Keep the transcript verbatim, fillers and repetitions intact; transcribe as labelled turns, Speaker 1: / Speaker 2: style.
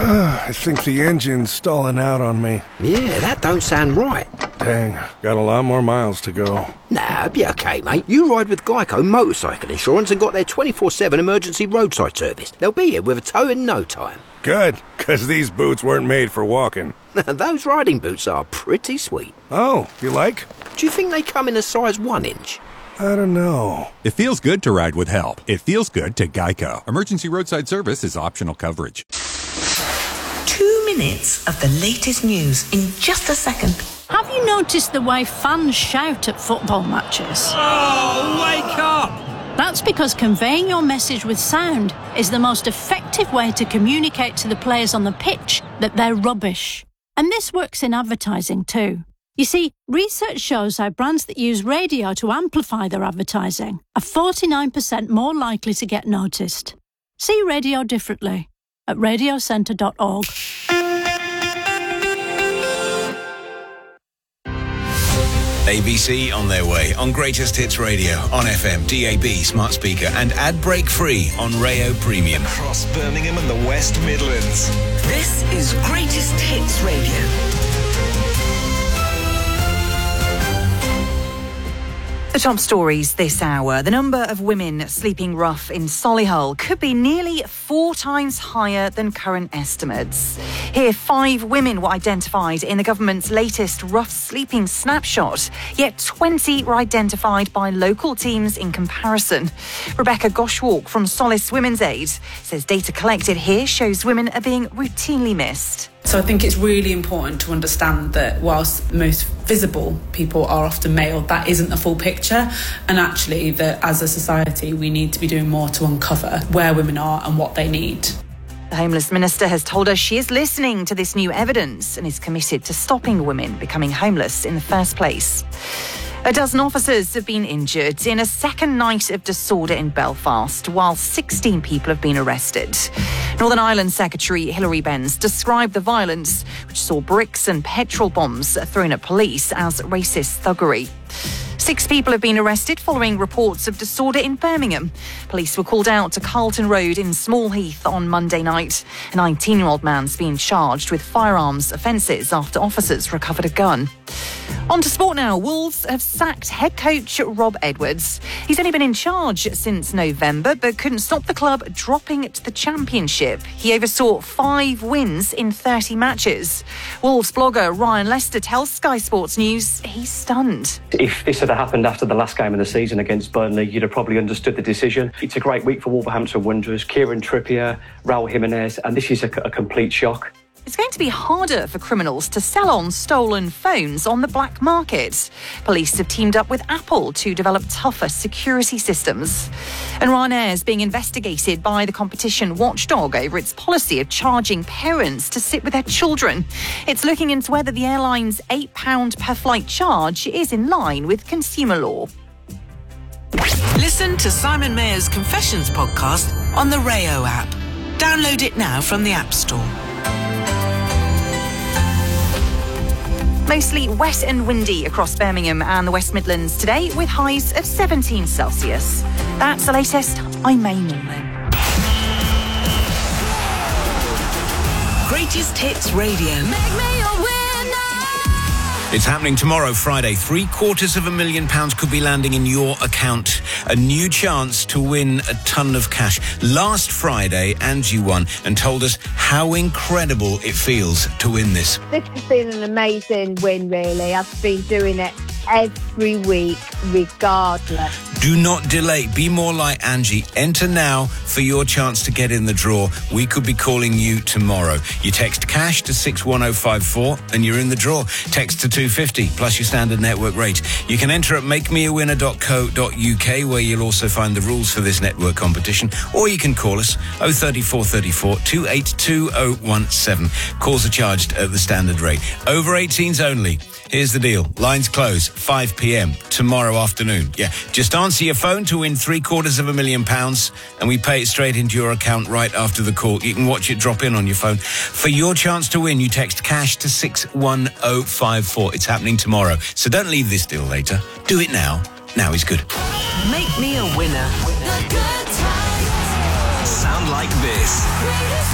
Speaker 1: I think the engine's stalling out on me.
Speaker 2: Yeah, that don't sound right.
Speaker 1: Dang, got a lot more miles to go.
Speaker 2: Nah, it'll be okay, mate. You ride with Geico Motorcycle Insurance and got their twenty-four seven emergency roadside service. They'll be here with a tow in no time.
Speaker 1: Good, because these boots weren't made for walking.
Speaker 2: Those riding boots are pretty sweet.
Speaker 1: Oh, you like?
Speaker 2: Do you think they come in a size one inch?
Speaker 1: I don't know.
Speaker 3: It feels good to ride with help. It feels good to Geico. Emergency roadside service is optional coverage.
Speaker 4: Two minutes of the latest news in just a second.
Speaker 5: Have you noticed the way fans shout at football matches?
Speaker 6: Oh, wake up!
Speaker 5: That's because conveying your message with sound is the most effective way to communicate to the players on the pitch that they're rubbish. And this works in advertising too. You see, research shows how brands that use radio to amplify their advertising are forty-nine percent more likely to get noticed. See radio differently at radio centre dot org.
Speaker 7: A B C on their way on Greatest Hits Radio, on F M, D A B, smart speaker, and ad break free on Rayo Premium.
Speaker 8: Across Birmingham and the West Midlands.
Speaker 4: This is Greatest Hits Radio.
Speaker 9: The top stories this hour. The number of women sleeping rough in Solihull could be nearly four times higher than current estimates. Here, five women were identified in the government's latest rough sleeping snapshot, yet twenty were identified by local teams in comparison. Rebecca Goshwalk from Solace Women's Aid says data collected here shows women are being routinely missed.
Speaker 10: So I think it's really important to understand that whilst most visible people are often male, that isn't the full picture, and actually that as a society we need to be doing more to uncover where women are and what they need.
Speaker 9: The Homeless Minister has told us she is listening to this new evidence and is committed to stopping women becoming homeless in the first place. A dozen officers have been injured in a second night of disorder in Belfast, while sixteen people have been arrested. Northern Ireland Secretary Hilary Benz described the violence, which saw bricks and petrol bombs thrown at police, as racist thuggery. Six people have been arrested following reports of disorder in Birmingham. Police were called out to Carlton Road in Smallheath on Monday night. A nineteen-year-old man's been charged with firearms offences after officers recovered a gun. On to sport now. Wolves have sacked head coach Rob Edwards. He's only been in charge since November, but couldn't stop the club dropping to the Championship. He oversaw five wins in thirty matches. Wolves blogger Ryan Lester tells Sky Sports News he's stunned.
Speaker 11: If this had happened after the last game of the season against Burnley, you'd have probably understood the decision. It's a great week for Wolverhampton Wanderers. Kieran Trippier, Raul Jimenez, and this is a, a complete shock.
Speaker 9: It's going to be harder for criminals to sell on stolen phones on the black market. Police have teamed up with Apple to develop tougher security systems. And Ryanair is being investigated by the competition watchdog over its policy of charging parents to sit with their children. It's looking into whether the airline's eight pounds per flight charge is in line with consumer law.
Speaker 4: Listen to Simon Mayer's Confessions podcast on the Rayo app. Download it now from the App Store.
Speaker 9: Mostly wet and windy across Birmingham and the West Midlands today, with highs of seventeen Celsius. That's the latest. I'm May Norman.
Speaker 4: Greatest Hits Radio.
Speaker 7: Make me a winner. It's happening tomorrow, Friday. Three quarters of a million pounds could be landing in your account. A new chance to win a ton of cash. Last Friday, Angie won and told us how incredible it feels to win this.
Speaker 12: This has been an amazing win, really. I've been doing it every week, regardless.
Speaker 7: Do not delay. Be more like Angie. Enter now for your chance to get in the draw. We could be calling you tomorrow. You text cash to six one oh five four and you're in the draw. Text to two fifty plus your standard network rate. You can enter at make me a winner dot co dot uk, where you'll also find the rules for this network competition, or you can call us oh three four three four, two eight two oh one seven. Calls are charged at the standard rate. Over eighteens only. Here's the deal. Lines close five p.m. tomorrow afternoon. Yeah, just answer your phone to win three quarters of a million pounds, and we pay it straight into your account right after the call. You can watch it drop in on your phone. For your chance to win, you text cash to six one oh five four. It's happening tomorrow, so don't leave this deal later. Do it now. Now is good.
Speaker 4: Make me a winner.
Speaker 8: Sound like this.